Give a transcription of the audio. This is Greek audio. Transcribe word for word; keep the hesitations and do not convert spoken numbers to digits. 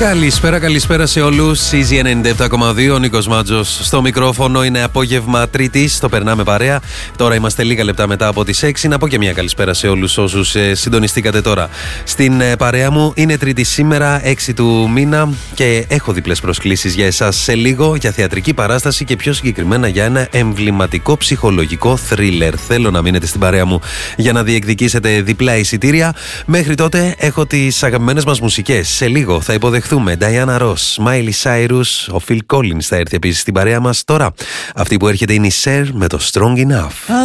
Καλησπέρα, καλησπέρα σε όλους. Easy ενενήντα επτά κόμμα δύο, ο Νίκος Μάτζος στο μικρόφωνο. Είναι απόγευμα Τρίτης, το περνάμε παρέα. Τώρα είμαστε λίγα λεπτά μετά από τις έξι. Να πω και μια καλησπέρα σε όλους όσους ε, συντονιστήκατε τώρα στην ε, παρέα μου. Είναι Τρίτη σήμερα, έξι του μήνα, και έχω διπλές προσκλήσεις για εσάς σε λίγο, για θεατρική παράσταση και πιο συγκεκριμένα για ένα εμβληματικό ψυχολογικό θρίλερ. Θέλω να μείνετε στην παρέα μου για να διεκδικήσετε διπλά εισιτήρια. Μέχρι τότε έχω τις αγαπημένες μας μουσικές. Σε λίγο θα υποδεχθούμε Diana Ross, Miley Cyrus, ο Phil Collins θα έρθει επίσης στην παρέα μας. Τώρα αυτή που έρχεται είναι η Cher με το Strong Enough.